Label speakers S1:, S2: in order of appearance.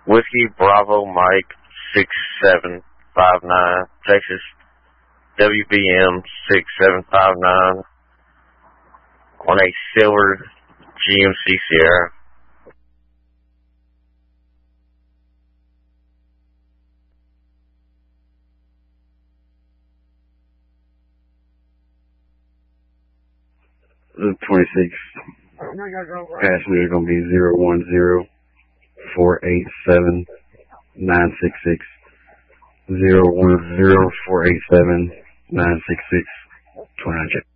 S1: Whiskey Bravo Mike 6759, Texas WBM 6759 on a silver GMC Sierra.
S2: The 26 passenger is going to be 010-487-966. 010-487-966. 29 check.